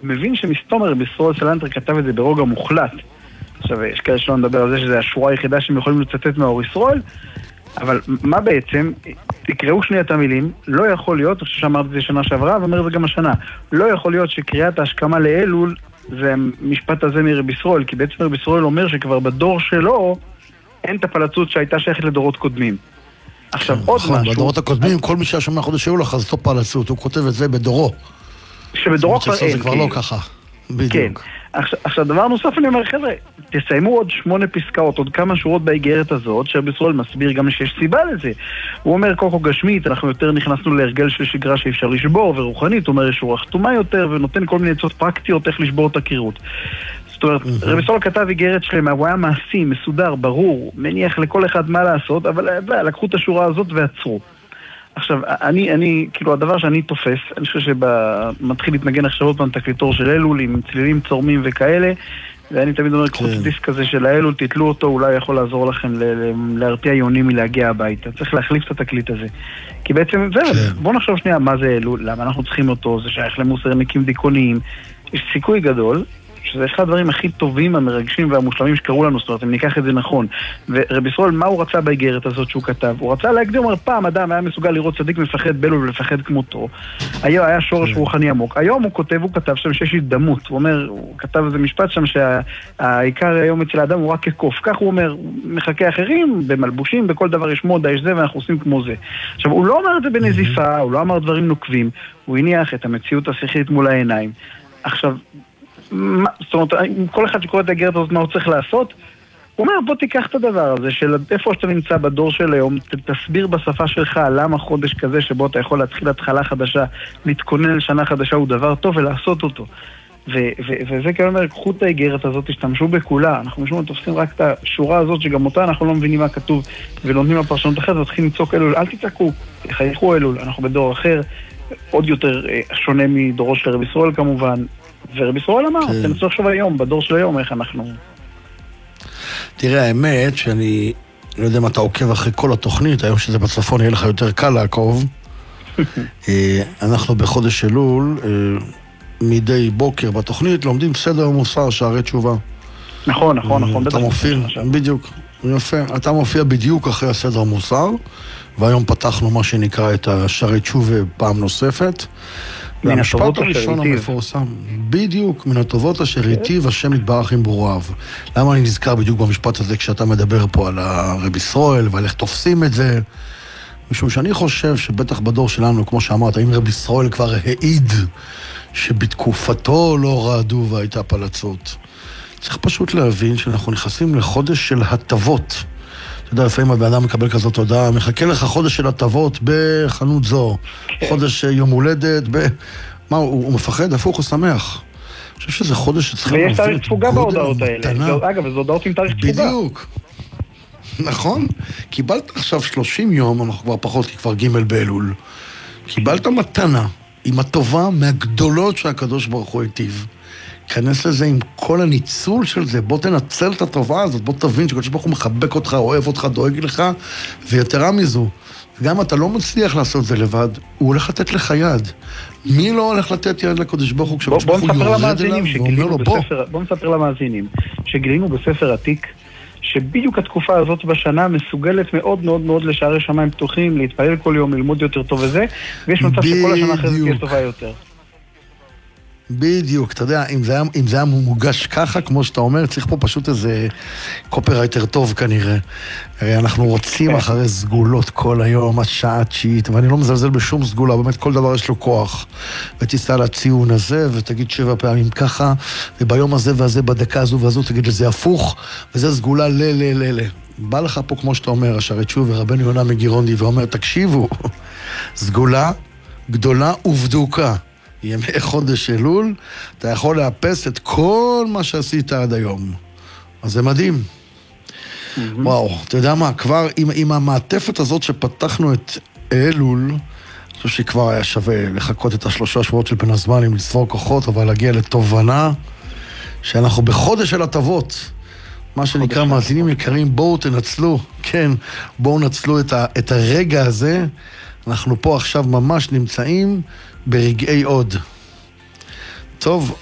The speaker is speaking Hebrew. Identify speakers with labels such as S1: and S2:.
S1: מבין שמסתום רבי ישראל סלנטר כתב את זה ברוגע מוחלט. עכשיו, יש כאלה שלא נדבר על זה שזה השורה היחידה שהם יכולים לצטט מהאור ישראל, אבל מה בעצם, תקראו שנייה את המילים, לא יכול להיות, אני חושב שאמרתי את זה שנה שעברה, ואומר את זה גם השנה, לא יכול להיות שקריאת ההשכמה לאלול, זה המשפט הזה מרבי ישראל, כי בעצם רבי ישראל אומר שכבר בדור שלו, אין את הפלצות שהייתה שייכת לדורות קודמים. עכשיו עוד משהו...
S2: בדורות הקודמים, כל מי שהשמע חודש היו לך, אז אותו פלצות, הוא כותב את זה בדורו.
S1: שבדורו כבר אין.
S2: זה כבר לא ככה, בדיוק.
S1: עכשיו, דבר נוסף אני אומר, חבר'ה, תסיימו עוד 8 פסקאות, עוד כמה שורות באיגרת הזאת, שרבי ישראל מסביר גם שיש סיבה לזה. הוא אומר, קוקו גשמית, אנחנו יותר נכנסנו להרגל של שגרה שאי אפשר לשבור, ורוחנית, הוא אומר, יש רוח תומה יותר, ונותן כל מיני עצות פרקטיות איך לשבור את הקירות. זאת אומרת, רבי ישראל כתב איגרת שלמה, הוא היה מעשי, מסודר, ברור, מניח לכל אחד מה לעשות, אבל לקחו את השורה הזאת ועצרו. עכשיו, אני, כאילו, הדבר שאני תופס, אני חושב שמתחיל להתנגן עכשיו עוד פעם תקליטור של אלול עם צלילים צורמים וכאלה, ואני תמיד אומר, קחו את הדיסק הזה של האלול, תתלו אותו, אולי יכול לעזור לכם להרתיע יונים מלהגיע הביתה. צריך להחליף את התקליט הזה. כי בעצם, בואו נחשוב שנייה מה זה אלול, למה אנחנו צריכים אותו, זה שייך למוסרניקים דיכאוניים. יש סיכוי גדול, שזה אחד הדברים הכי טובים, המרגשים והמושלמים שקראו לנו, זאת אומרת, אם ניקח את זה נכון. ורבי ישראל, מה הוא רצה באיגרת הזאת שהוא כתב? הוא רצה להגדיר, אומר, פעם אדם היה מסוגל לראות צדיק מפחד באלול ולפחד כמותו. היה שורש רוחני עמוק. היום הוא כתב שם שיש הזדמות. הוא אומר, הוא כתב איזה משפט שם שהעיקר היום אצל האדם הוא רק כקוף. כך הוא אומר, מחכה אחרים, במלבושים, בכל דבר יש מודה, יש זה, ואנחנו עושים כמו זה. עכשיו, הוא לא אמר את זה בנזיפה, הוא לא אמר דברים נוקבים. הוא הניח את המציאות השכלית מול העיניים. עכשיו, זאת אומרת, כל אחד שקורא את האיגרת הזאת מה הוא צריך לעשות, הוא אומר, בוא תיקח את הדבר הזה של איפה שאתה נמצא בדור של היום, תסביר בשפה שלך למה חודש כזה שבו אתה יכול להתחיל התחלה חדשה, להתכונן לשנה חדשה הוא דבר טוב ולעשות אותו. וזה כאילו אומר, קחו את האיגרת הזאת, תשתמשו בכולה, אנחנו משום תופסים רק את השורה הזאת שגם אותה אנחנו לא מבינים מה כתוב ולא הפרשנות אחרת, ותתחיל לצעוק אלול, אל תצעקו, תחייכו אלול, אנחנו בדור אחר, עוד יותר שונה מדורו של רבי ישראל כמובן, ורבי ישראל אמר, תנסו עכשיו היום, בדור של היום, איך אנחנו...
S2: תראה, האמת שאני לא יודע אם אתה עוקב אחרי כל התוכנית, היום שזה בצפון יהיה לך יותר קל לעקוב. אנחנו בחודש אלול, מדי בוקר בתוכנית, לומדים סדר מוסר, שערי תשובה.
S1: נכון.
S2: אתה מופיע, בדיוק, יפה. אתה מופיע בדיוק אחרי הסדר המוסר, והיום פתחנו מה שנקרא את השערי תשובה פעם נוספת. והמשפט הראשון המפורסם, בדיוק, מן הטובות אשר היטיב השם יתברך עם בוראיו. למה אני נזכר בדיוק במשפט הזה כשאתה מדבר פה על רבי ישראל ועל איך תופסים את זה? משום שאני חושב שבטח בדור שלנו, כמו שאמרת, אם רבי ישראל כבר העיד שבתקופתו לא רעדו והייתה פלצות. צריך פשוט להבין שאנחנו נכנסים לחודש של הטבות. אתה יודע, לפעמים הבן מקבל כזאת תודה, מחכה לך חודש של הטבות בחנות זו, חודש יום הולדת, מה, הוא מפחד? הפוך, הוא שמח. אני חושב שזה חודש שצריכים
S1: ויש תאריך תפוגה בהודעות האלה. אגב, זה הודעות עם תאריך תפוגה.
S2: בדיוק. נכון? קיבלת עכשיו 30 יום, אנחנו כבר פחות, כי כבר ג' באלול. קיבלת מתנה עם הטובה מהגדולות שהקדוש ברוך הוא היטיב. כנס לזה עם כל הניצול של זה, בוא תנצל את הטובה הזאת, בוא תבין שקדוש ברוך הוא מחבק אותך, אוהב אותך, דואג לך, ויתרה מזו. וגם אתה לא מצליח לעשות זה לבד, הוא הולך לתת לך יד. מי לא הולך לתת יד לקדוש ברוך הוא כשקדוש ברוך הוא יורד אליו ואומר לו בוא?
S1: בוא נספר למאזינים שגילינו בספר עתיק שבדיוק התקופה הזאת בשנה מסוגלת מאוד מאוד מאוד לשערי שמיים פתוחים, להתפעל כל יום, ללמוד יותר טוב וזה, ויש מצב שכל השנה אחרת תהיה טובה יותר.
S2: בדיוק, אתה יודע, אם זה היה מוגש ככה, כמו שאתה אומר, צריך פה פשוט איזה קופרייטר טוב כנראה. הרי אנחנו רוצים אחרי סגולות כל היום, השעה התשיעית, ואני לא מזלזל בשום סגולה, באמת כל דבר יש לו כוח. ותיסע לציון הזה, ותגיד 7 פעמים ככה, וביום הזה והזה, בדקה הזו והזו, תגיד לזה הפוך, וזה סגולה בא לך פה, כמו שאתה אומר, השערי תשובה ורבנו יונה מגירונדי, ואומר, תקשיבו, סגולה גדולה ובדוקה. ימי חודש אלול, אתה יכול לאפס את כל מה שעשית עד היום. אז זה מדהים. וואו, אתה יודע מה, כבר עם המעטפת הזאת שפתחנו את אלול, אני חושב שכבר היה שווה לחכות את 3 שבועות של בין הזמנים, לצבור כוחות, אבל להגיע לתובנה שאנחנו בחודש של הטבות. מה שנקרא מאזינים יקרים, בואו תנצלו, כן, בואו נצלו את הרגע הזה. אנחנו פה עכשיו ממש נמצאים ברגעי עוד. טוב,